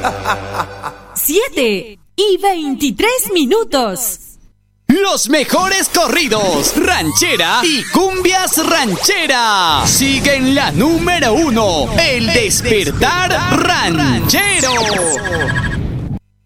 7:23. Los mejores corridos, ranchera y cumbias ranchera. Siguen la número 1, El Despertar Ranchero.